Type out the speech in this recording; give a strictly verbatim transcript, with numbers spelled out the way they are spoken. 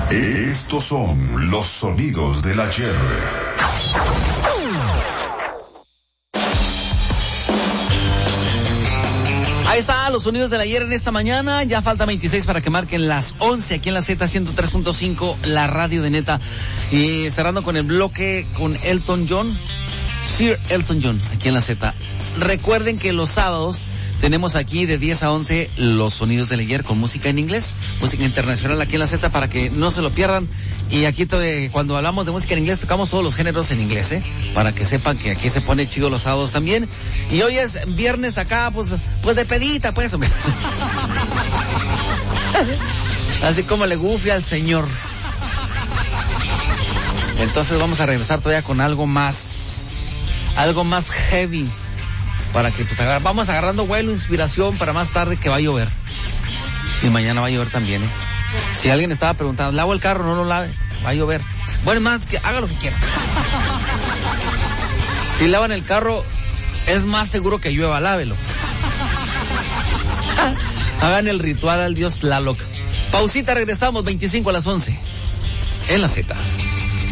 Estos son los sonidos del ayer. Ahí está, los sonidos del ayer en esta mañana. Ya falta veintiséis para que marquen las once aquí en la Z ciento tres punto cinco, la radio de Neta. Y cerrando con el bloque con Elton John, Sir Elton John, aquí en la Z. Recuerden que los sábados tenemos aquí de diez a once los sonidos del ayer con música en inglés, música internacional aquí en la Z para que no se lo pierdan. Y aquí te, cuando hablamos de música en inglés tocamos todos los géneros en inglés, ¿eh? Para que sepan que aquí se pone chido los sábados también. Y hoy es viernes acá, pues, pues de pedita, pues, hombre. Así como le gufe al señor. Entonces vamos a regresar todavía con algo más, algo más heavy. Para que pues agar... vamos agarrando vuelo, inspiración para más tarde que va a llover. Y mañana va a llover también, ¿eh? Si alguien estaba preguntando, ¿lavo el carro? No lo lave, va a llover. Bueno, más que haga lo que quiera. Si lavan el carro, es más seguro que llueva, lávelo. Hagan el ritual al dios Tlaloc. Pausita, regresamos, veinticinco a las once. En la Z.